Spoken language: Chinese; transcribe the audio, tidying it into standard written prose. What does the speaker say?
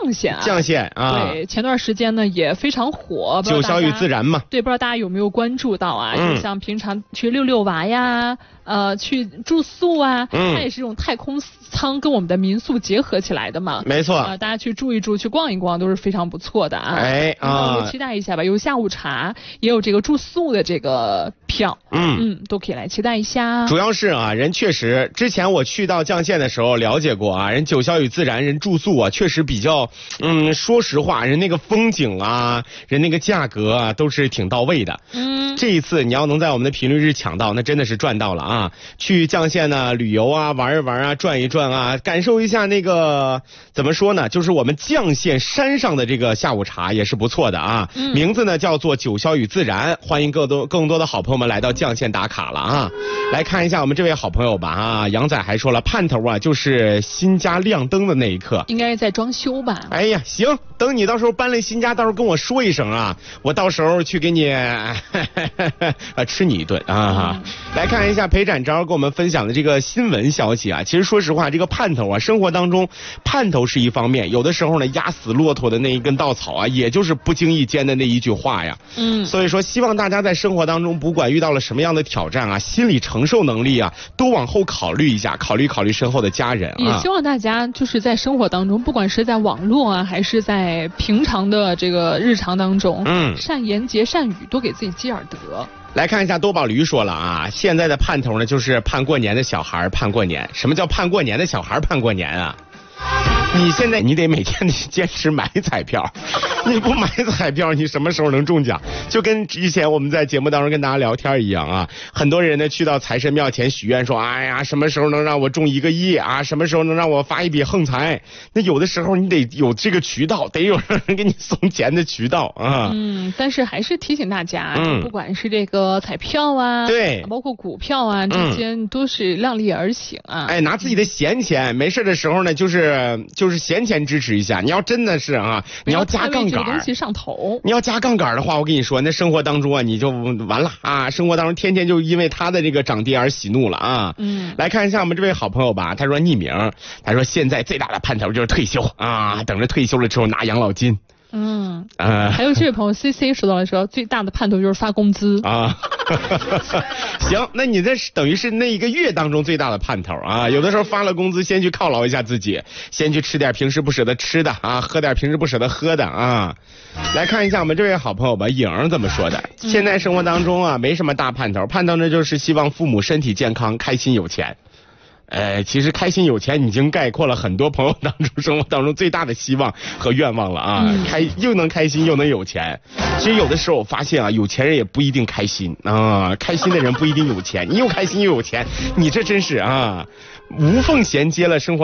绛县啊。 绛县啊， 对，前段时间呢也非常火， 九霄与自然嘛。 对，不知道大家有没有关注到啊？就像平常去遛遛娃呀，去住宿啊，它也是这种太空舱跟我们的民宿结合起来的嘛。 没错， 大家去住一住，去逛一逛都是非常不错的啊。 哎啊， 期待一下吧，有下午茶，也有这个住宿的这个票，都可以来期待一下。 主要是啊，人确实之前我去到绛县的时候了解过啊，人九霄与自然人住宿啊，确实比较，说实话，人那个风景啊，人那个价格啊，都是挺到位的。这一次你要能在我们的频率日抢到，那真的是赚到了啊！去绛县呢旅游啊，玩一玩啊，转一转啊，感受一下那个怎么说呢，就是我们绛县山上的这个下午茶也是不错的啊。名字呢叫做九霄与自然，欢迎更多的好朋友们来到绛县打卡了啊！来看一下我们这位好朋友吧啊，杨仔还说了，盼头啊就是新家亮灯的那一刻， 应该是在装修吧？ 哎呀，行，等你到时候搬了新家，到时候跟我说一声啊，我到时候去给你吃你一顿啊！来看一下裴展昭给我们分享的这个新闻消息啊，其实说实话，这个盼头啊，生活当中盼头是一方面，有的时候呢压死骆驼的那一根稻草啊，也就是不经意间的那一句话呀。所以说希望大家在生活当中，不管遇到了什么样的挑战啊，心理承受能力啊，都往后考虑一下，考虑身后的家人啊。 也希望大家就是在生活当中，不管是在网络啊，还是在平常的这个日常当中，善言结善语，多给自己积点德。 来看一下多宝驴说了啊，现在的盼头呢就是盼过年的小孩盼过年。什么叫盼过年的小孩盼过年啊？你现在你得每天坚持买彩票，你不买彩票你什么时候能中奖？就跟之前我们在节目当中跟大家聊天一样啊，很多人呢去到财神庙前许愿说，哎呀什么时候能让我中1个亿啊，什么时候能让我发一笔横财。那有的时候你得有这个渠道，得有人给你送钱的渠道啊。 但是还是提醒大家，不管是这个彩票啊， 对， 包括股票啊，之间都是量力而行啊。 哎，拿自己的闲钱，没事的时候呢就是闲钱支持一下。你要真的是啊，你要加杠杆， 东西上头。 你要加杠杆的话，我跟你说，那生活当中啊，你就完了啊！生活当中天天就因为他的这个涨跌而喜怒了啊。来看一下我们这位好朋友吧，他说匿名，他说现在最大的盼头就是退休啊，等着退休了之后拿养老金。 还有这位朋友 CC 说到了说，最大的盼头就是发工资啊。 行，那你这等于是那一个月当中最大的盼头啊。有的时候发了工资，先去犒劳一下自己，先去吃点平时不舍得吃的啊，喝点平时不舍得喝的啊。来看一下我们这位好朋友吧，颖怎么说的？现在生活当中啊，没什么大盼头，盼头呢就是希望父母身体健康，开心有钱。其实开心有钱已经概括了很多朋友当中生活当中最大的希望和愿望了啊！又能开心又能有钱。其实有的时候我发现啊，有钱人也不一定开心啊，开心的人不一定有钱。你又开心又有钱，你这真是啊，无缝衔接了生活。